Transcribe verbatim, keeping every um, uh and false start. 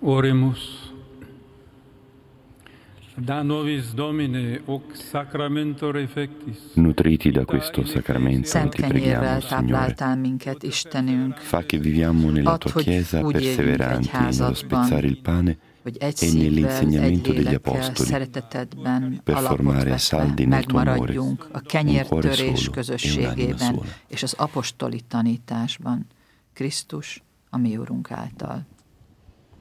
Oremus. Da nobis Domine, hoc sacramentor effectis. Nutriti da questo sacramento Szent ti preghiamo, kenyérrel Signore. tápláltál minket, Istenünk. Fa che viviamo nella Add, tua hogy Chiesa úgy éljünk perseveranti nello egyházadban, spezzare il pane hogy egy e szívvel, nell'insegnamento egy degli lélekkel, apostoli, szeretetedben per alapot formare vetve saldi nel tuo amore, megmaradjunk a un cuore kenyértörés solo e un'anima közösségében sola. és az apostoli tanításban, Krisztus, a mi Urunk által.